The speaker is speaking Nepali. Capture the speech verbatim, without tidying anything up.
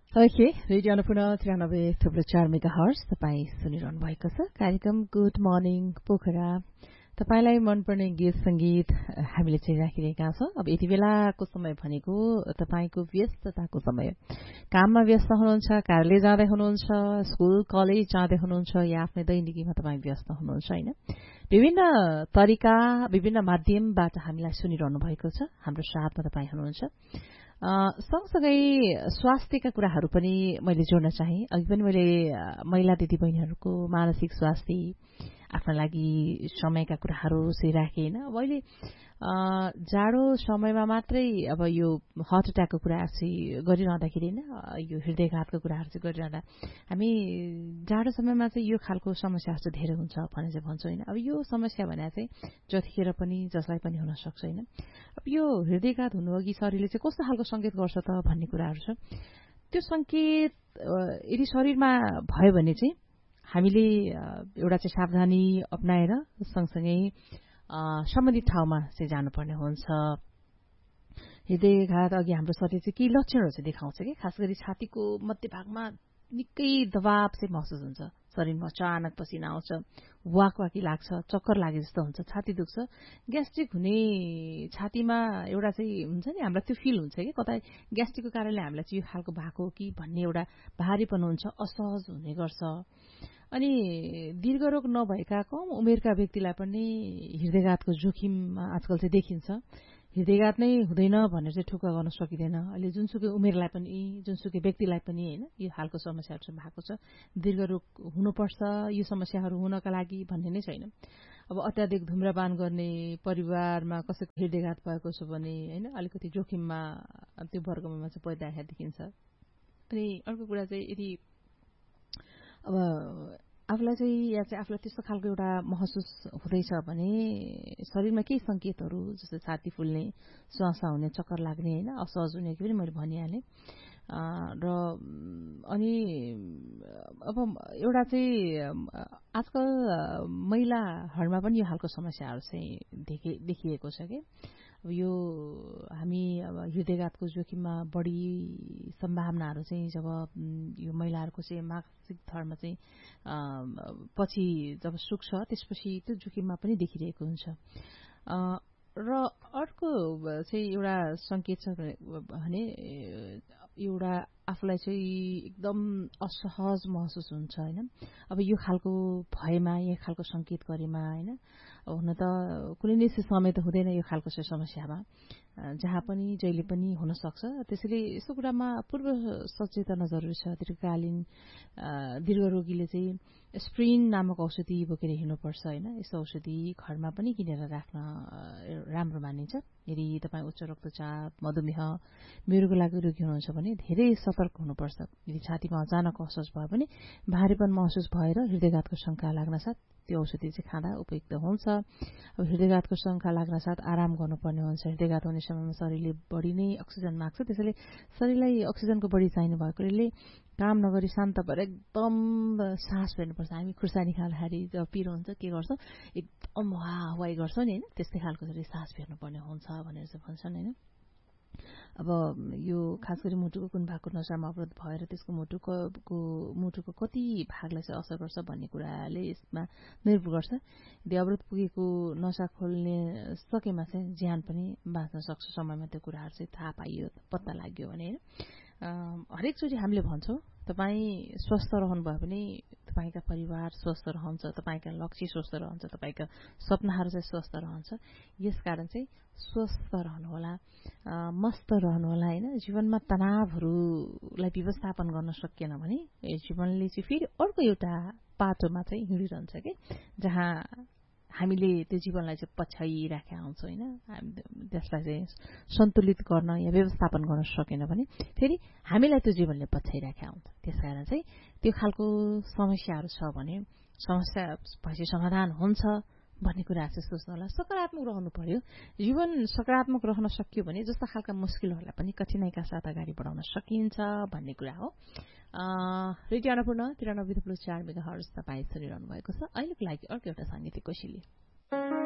ओके, रेडियो अन्नपूर्ण त्रियानब्बे थुप्रो चार मेगा हर्स तपाईँ सुनिरहनु भएको छ। कार्यक्रम गुड मर्निङ पोखरा। तपाईँलाई मनपर्ने गीत संगीत हामीले चाहिँ राखिरहेका छौँ। अब यति बेलाको समय भनेको तपाईँको व्यस्तताको समय। काममा व्यस्त हुनुहुन्छ, कार्यालय जाँदै हुनुहुन्छ, स्कुल कलेज जाँदै हुनुहुन्छ, या आफ्नै दैनिकीमा तपाईँ व्यस्त हुनुहुन्छ होइन। विभिन्न तरिका विभिन्न माध्यमबाट हामीलाई सुनिरहनु भएको छ। हाम्रो साथमा तपाईँ हुनुहुन्छ। सँगसँगै स्वास्थ्यका कुराहरू पनि मैले जोड्न चाहे। अघि पनि मैले महिला दिदीबहिनीहरूको मानसिक स्वास्थ्य, आफ्ना लागि समयका कुराहरू चाहिँ राखेँ होइन। अब अहिले जाडो समयमा मात्रै अब यो हार्ट एट्याकको कुराहरू चाहिँ गरिरहँदाखेरि होइन, यो हृदयघातको कुराहरू चाहिँ गरिरहँदा हामी जाडो समयमा चाहिँ यो खालको समस्याहरू चाहिँ धेरै हुन्छ भनेर चाहिँ भन्छौँ होइन। अब यो समस्या भने चाहिँ जतिखेर पनि जसलाई पनि हुन सक्छ होइन। अब यो हृदयघात हुनु अघि शरीरले चाहिँ कस्तो खालको सङ्केत गर्छ त भन्ने कुराहरू छ। त्यो सङ्केत यदि शरीरमा भयो भने चाहिँ हामीले एउटा चाहिँ सावधानी अपनाएर सँगसँगै सम्बन्धित ठाउँमा चाहिँ जानुपर्ने हुन्छ। हृदयघात अघि हाम्रो शरीर चाहिँ केही लक्षणहरू चाहिँ देखाउँछ कि, खास गरी छातीको मध्यभागमा निकै दबाव चाहिँ महसुस हुन्छ। शरीरमा अचानक पसिना आउँछ, वाक वाकी लाग्छ, चक्कर लागे जस्तो हुन्छ, छाती दुख्छ। ग्यास्ट्रिक हुने छातीमा एउटा चाहिँ हुन्छ नि, हामीलाई त्यो फिल हुन्छ कि कतै ग्यास्ट्रिकको कारणले हामीलाई चाहिँ यो खालको भएको कि भन्ने एउटा भारीपन हुन्छ, असहज हुने गर्छ। अनि दीर्घरोग नभएका कम उमेरका व्यक्तिलाई पनि हृदयघातको जोखिम आजकल चाहिँ देखिन्छ। हृदयघात नै हुँदैन भनेर चाहिँ ठुक्का गर्न सकिँदैन। अहिले जुनसुकै उमेरलाई पनि जुनसुकै व्यक्तिलाई पनि होइन यो खालको समस्याहरू चाहिँ भएको छ। दीर्घरोग हुनुपर्छ यो समस्याहरू हुनका लागि भन्ने नै छैन। अब अत्याधिक धूम्रपान गर्ने परिवारमा कसैको हृदयघात भएको छ भने होइन अलिकति जोखिममा त्यो वर्गमा चाहिँ पर्दा देखिन्छ। अनि अर्को कुरा चाहिँ यदि अब आफूलाई चाहिँ या चाहिँ आफूलाई त्यस्तो खालको एउटा महसुस हुँदैछ भने शरीरमा केही सङ्केतहरू जस्तै छाती फुल्ने, श्वास आउने, चक्कर लाग्ने होइन असहज हुने कि पनि मैले भनिहालेँ। र अनि अब एउटा चाहिँ आजकल महिलाहरूमा पनि यो खालको समस्याहरू चाहिँ देखि देखिएको छ कि अब यो हामी अब हृदयघातको जोखिममा बढी सम्भावनाहरू चाहिँ जब यो महिलाहरूको चाहिँ मासिक धर्म चाहिँ पछि जब सुक्छ त्यसपछि त्यो जोखिममा पनि देखिरहेको हुन्छ। र अर्को चाहिँ एउटा सङ्केत छ भने एउटा आफूलाई चाहिँ एकदम असहज महसुस हुन्छ होइन। अब यो खालको भएमा यो खालको सङ्केत गरेमा होइन हुन त कुनै निश्चित समय त हुँदैन यो खालको चाहिँ समस्यामा, जहाँ पनि जहिले पनि हुन सक्छ। त्यसैले यस्तो कुरामा पूर्व सचेतना जरुरी छ। दीर्घकालीन दीर्घरोगीले चाहिँ एस्प्रिन नामक औषधि बोकेर हिँड्नुपर्छ होइन। यस्तो औषधि घरमा पनि किनेर राख्न राम्रो मानिन्छ। यदि तपाईँ उच्च रक्तचाप, मधुमेह, मृगको लागि रोगी हुनुहुन्छ भने धेरै सतर्क हुनुपर्छ। यदि छातीमा अचानक असहज भयो भने भारीपन महसुस भएर हृदयघातको शङ्का लाग्न साथ त्यो औषधि चाहिँ खाँदा उपयुक्त हुन्छ। अब हृदयघातको शङ्का लाग्न साथ आराम गर्नुपर्ने हुन्छ। हृदयघात हुने समयमा शरीरले बढी नै अक्सिजन माग्छ। त्यसैले शरीरलाई अक्सिजनको बढी चाहिने भएकोले काम नगरी शान्त भएर एकदम सास फेर्नुपर्छ। हामी खुर्सानी खाँदाखेरि जब पिरो हुन्छ के गर्छौँ, एकदम हावाई गर्छौँ नि होइन, त्यस्तै खालको चाहिँ सास फेर्नुपर्ने हुन्छ भनेर चाहिँ भन्छन् होइन। अब यो खास गरी मुटुको कुन भागको नसामा अवरोध भएर त्यसको मुटुको मुटुको कति भागलाई चाहिँ असर गर्छ भन्ने कुराले यसमा निर्भर गर्छ। यदि अवरोध पुगेको नसा खोल्ने सकेमा चाहिँ ज्यान पनि बाँच्न सक्छ। समयमा त्यो कुराहरू चाहिँ थाहा पाइयो, पत्ता लाग्यो भने होइन। हरेकचोटि हामीले भन्छौँ तपाईँ स्वस्थ रहनुभयो भने तपाईँका परिवार स्वस्थ रहन्छ, तपाईँका लक्ष्य स्वस्थ रहन्छ, तपाईँका सपनाहरू चाहिँ स्वस्थ रहन्छ। यसकारण चाहिँ स्वस्थ रहनुहोला, मस्त रहनुहोला होइन। जीवनमा तनावहरूलाई व्यवस्थापन गर्न सकिएन भने जीवनले चाहिँ फेरि अर्को एउटा पाटोमा चाहिँ हिँडिरहन्छ कि, जहाँ हामीले त्यो जीवनलाई चाहिँ पछ्याइराखेका हुन्छौँ होइन। त्यसलाई चाहिँ सन्तुलित गर्न या व्यवस्थापन गर्न सकेन भने फेरि हामीलाई त्यो जीवनले पछ्याइराखेका हुन्छ। त्यसकारण चाहिँ त्यो खालको समस्याहरू छ भने समस्या पछि समाधान हुन्छ भन्ने कुरा चाहिँ सोच्नु होला। सकारात्मक रहनु पर्यो। जीवन सकारात्मक रहन सकियो भने जस्ता खालका मुस्किलहरूलाई पनि कठिनाइका साथ अगाडि बढाउन सकिन्छ भन्ने कुरा हो। रेडियो अन्नपूर्ण त्रियानब्बे दशमलव चार मेगा हर्ज तपाईँ सुनिरहनु भएको छ। अहिलेको लागि अर्को एउटा साङ्गीतिक कोसेली।